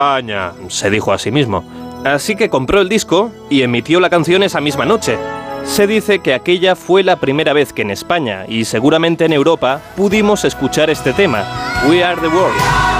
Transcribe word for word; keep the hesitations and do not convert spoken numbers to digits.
España, se dijo a sí mismo. Así que compró el disco y emitió la canción esa misma noche. Se dice que aquella fue la primera vez que en España, y seguramente en Europa, pudimos escuchar este tema, We Are The World.